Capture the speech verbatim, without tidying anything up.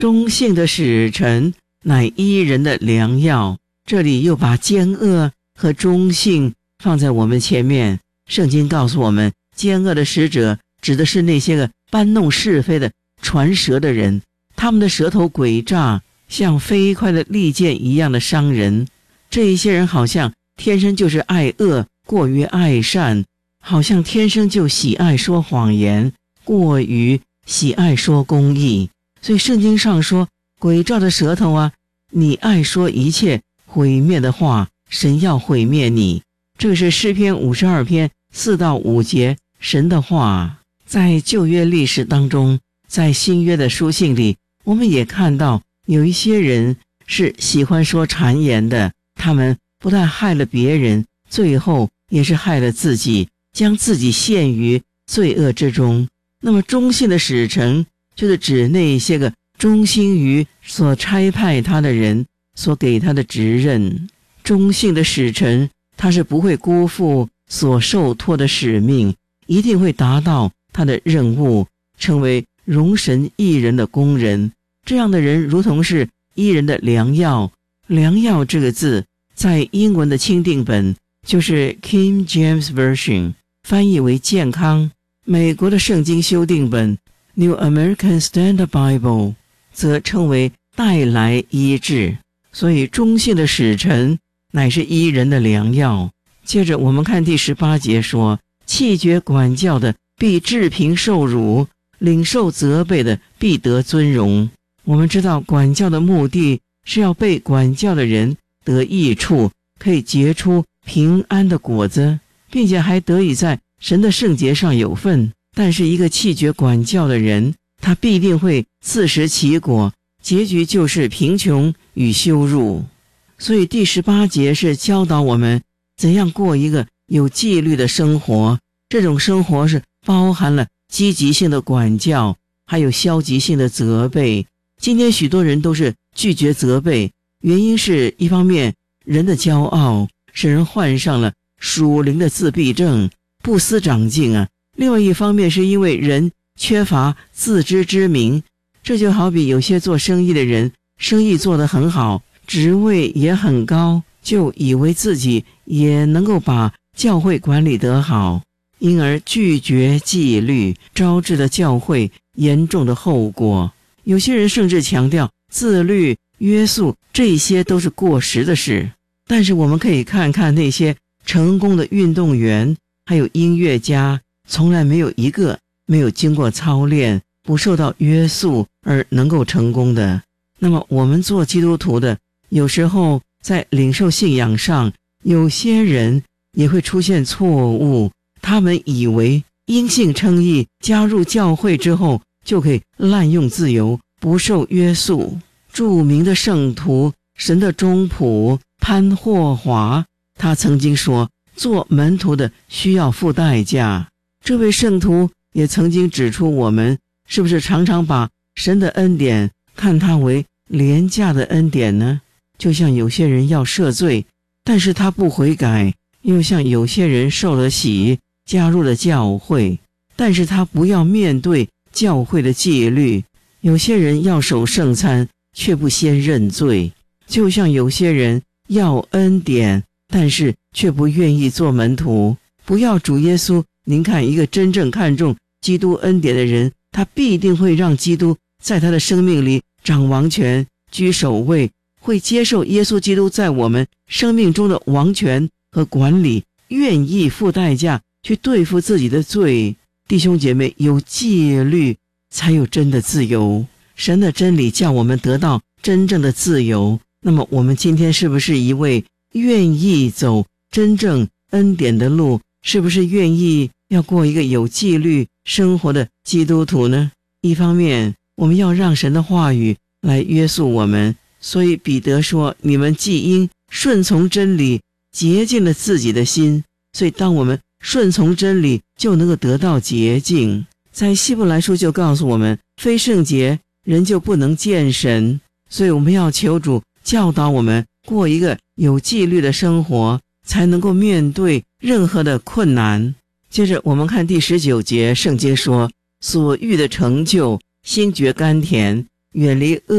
忠信的使臣乃医人的良药。这里又把奸恶和忠信放在我们前面。圣经告诉我们，奸恶的使者指的是那些个搬弄是非的传舌的人，他们的舌头诡诈，像飞快的利剑一样的伤人。这一些人好像天生就是爱恶，过于爱善，好像天生就喜爱说谎言，过于喜爱说公义。所以圣经上说，诡诈的舌头啊，你爱说一切毁灭的话，神要毁灭你。这个是诗篇五十二篇四到五节神的话。在旧约历史当中，在新约的书信里，我们也看到有一些人是喜欢说谗言的，他们不但害了别人，最后也是害了自己，将自己陷于罪恶之中。那么忠信的使臣就是指那些个忠心于所差派他的人所给他的职任。忠信的使臣，他是不会辜负所受托的使命，一定会达到他的任务，成为荣神益人的工人。这样的人如同是益人的良药。良药这个字在英文的钦定本就是 King James Version 翻译为健康，美国的圣经修订本 New American Standard Bible 则称为带来医治。所以忠信的使臣乃是医人的良药。接着我们看第十八节说，弃绝管教的必治贫受辱，领受责备的必得尊荣。我们知道管教的目的是要被管教的人得益处，可以结出平安的果子，并且还得以在神的圣洁上有份。但是一个弃绝管教的人，他必定会自食其果，结局就是贫穷与羞辱。所以第十八节是教导我们怎样过一个有纪律的生活。这种生活是包含了积极性的管教，还有消极性的责备。今天许多人都是拒绝责备，原因是一方面人的骄傲使人患上了属灵的自闭症，不思长进啊；另外一方面是因为人缺乏自知之明。这就好比有些做生意的人，生意做得很好，职位也很高，就以为自己也能够把教会管理得好，因而拒绝纪律，招致了教会严重的后果。有些人甚至强调自律、约束，这些都是过时的事。但是我们可以看看那些成功的运动员，还有音乐家，从来没有一个没有经过操练，不受到约束而能够成功的。那么我们做基督徒的，有时候在领受信仰上，有些人也会出现错误，他们以为因信称义，加入教会之后就可以滥用自由，不受约束。著名的圣徒，神的中仆潘霍华，他曾经说，做门徒的需要付代价。这位圣徒也曾经指出，我们是不是常常把神的恩典看它为廉价的恩典呢？就像有些人要赦罪，但是他不悔改，又像有些人受了洗，加入了教会，但是他不要面对教会的纪律。有些人要守圣餐，却不先认罪。就像有些人要恩典，但是却不愿意做门徒。不要主耶稣，您看一个真正看重基督恩典的人，他必定会让基督在他的生命里掌王权，居首位，会接受耶稣基督在我们生命中的王权和管理，愿意付代价去对付自己的罪。弟兄姐妹，有纪律才有真的自由。神的真理叫我们得到真正的自由。那么我们今天是不是一位愿意走真正恩典的路，是不是愿意要过一个有纪律生活的基督徒呢？一方面我们要让神的话语来约束我们，所以彼得说，你们既因顺从真理洁净了自己的心。所以当我们顺从真理，就能够得到洁净。在希伯来书就告诉我们，非圣洁人就不能见神。所以我们要求主教导我们过一个有纪律的生活，才能够面对任何的困难。接着我们看第十九节，圣经说，所欲的成就，心觉甘甜， 远离恶